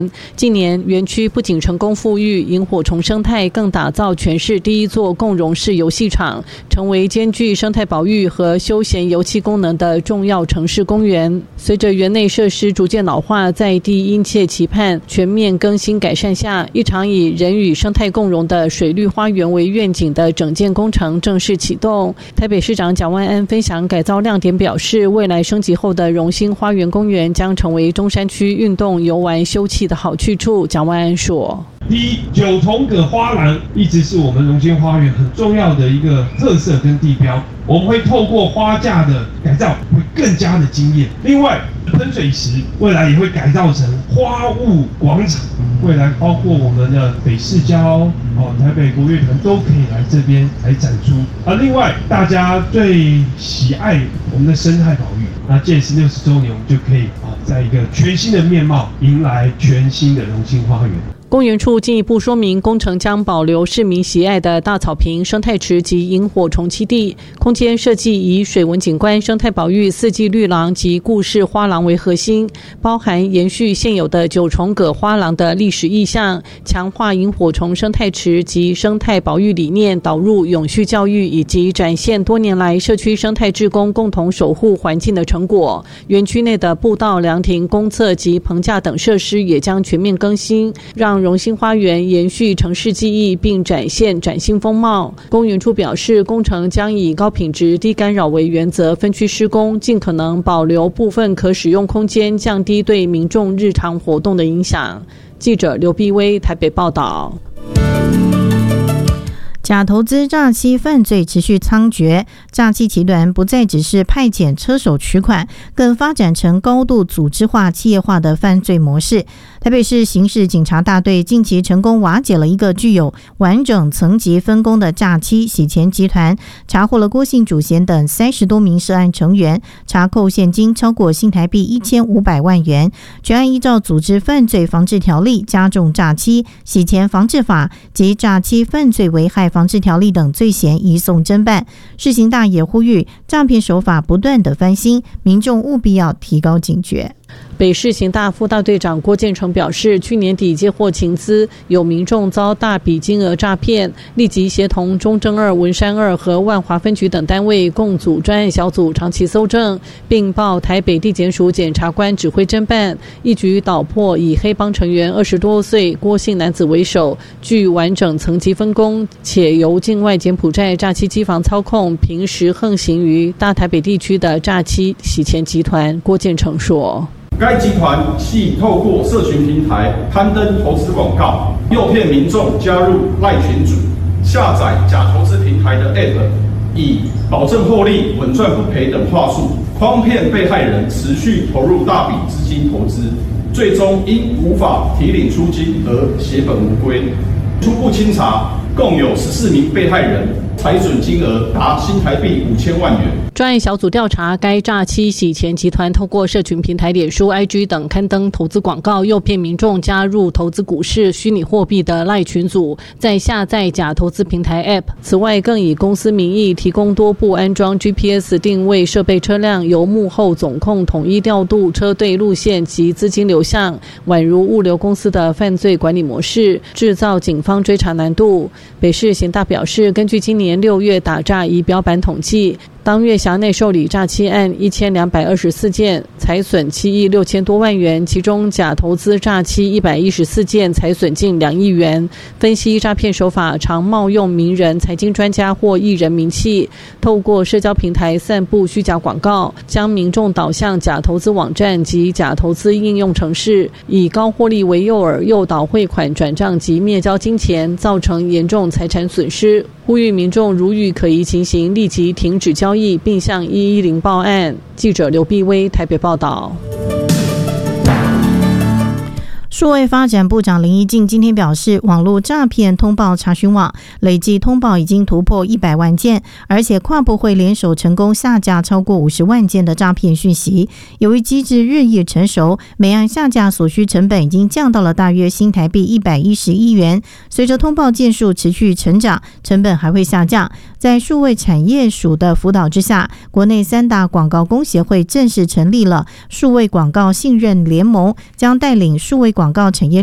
近年园区不仅成功富裕萤火虫生态，更打造全市第一座共融式游戏场，成为兼具生态保育和休闲游憩功能的重要城市公园。随着园内设施逐渐老化，在地殷切期盼全面更新改善下，一场以人与生态共融的水绿花园为愿景的整建工程正式启动。台北市长蒋万安分享改造亮点，表示未来升级后的荣兴花园公园将成为中山区运动游玩休憩的好去处。蒋万安说， 第一，九重葛花廊一直是我们荣兴花园很重要的一个特色跟地标，我们会透过花架的改造会更加的惊艳。另外，喷水池未来也会改造成花雾广场，未来包括我们的北市交台北国乐团都可以来这边来展出。另外大家最喜爱我们的生态保育，那建市60周年，我们就可以在一个全新的面貌迎来全新的荣兴花园。 公园处进一步说明，工程将保留市民喜爱的大草坪、生态池及萤火虫栖地，空间设计以水文景观、生态保育、四季绿廊及故事花廊为核心，包含延续现有的九重葛花廊的历史意象，强化萤火虫生态池及生态保育理念，导入永续教育，以及展现多年来社区生态志工共同守护环境的成果。园区内的步道、凉亭、公厕及棚架等设施也将全面更新，让荣兴花园延续城市记忆，并展现崭新风貌。公园处表示，工程将以高品质、低干扰为原则分区施工，尽可能保留部分可使用空间，降低对民众日常活动的影响。记者刘碧薇台北报道。 假投资诈欺犯罪持续猖獗，诈欺集团不再只是派遣车手取款，更发展成高度组织化、企业化的犯罪模式。台北市刑事警察大队近期成功瓦解了一个具有完整层级分工的诈欺洗钱集团，查获了郭姓主嫌等30多名涉案成员，查扣现金超过新台币1500万元。全案依照组织犯罪防治条例、加重诈欺、洗钱防治法及诈欺犯罪危害防治条例等罪嫌移送侦办。市刑大也呼吁，诈骗手法不断的翻新，民众务必要提高警觉。 北市刑大副大队长郭建成表示，去年底接获情资，有民众遭大笔金额诈骗，立即协同中正2、文山2和万华分局等单位共组专案小组长期搜证，并报台北地检署检察官指挥侦办，一举捣破以黑帮成员20多岁郭姓男子为首，具完整层级分工，且由境外柬埔寨诈欺机房操控，平时横行于大台北地区的诈欺洗钱集团。郭建成说， 该集团系透过社群平台刊登投资广告，诱骗民众加入赖群组，下载假投资平台的 App， 以保证获利、稳赚不赔等话术，诓骗被害人持续投入大笔资金投资，最终因无法提领出金而血本无归。初步清查，共有14名被害人，财损金额达新台币5000万元。 专案小组调查该诈欺洗钱集团透过社群平台脸书、IG 等刊登投资广告，诱骗民众加入投资股市、虚拟货币的赖群组，再下载假投资平台 App。此外，更以公司名义提供多部安装 GPS 定位设备车辆，由幕后总控统一调度车队路线及资金流向，宛如物流公司的犯罪管理模式，制造警方追查难度。北市刑大表示，根据今年6月打诈仪表板统计，当月辖内受理诈欺案1224件，财损7亿6千多万元，其中假投资诈欺114件，财损近2亿元。分析诈骗手法常冒用名人、财经专家或艺人名气，透过社交平台散布虚假广告，将民众导向假投资网站及假投资应用程式，以高获利为诱饵，诱导汇款转账及灭交金钱，造成严重财产损失。呼吁民众如遇可疑情形，立即停止交易，并向110报案。记者刘碧薇台北报道。 数位发展部长林宜敬今天表示，网络诈骗通报查询网累计通报已经突破100万件，而且跨部会联手成功下架超过50万件的诈骗讯息。由于机制日益成熟，每案下架所需成本已经降到了大约新台币110亿元。随着通报件数持续成长，成本还会下降。在数位产业署的辅导之下，国内3大广告公协会正式成立了数位广告信任联盟，将带领数位广广告产业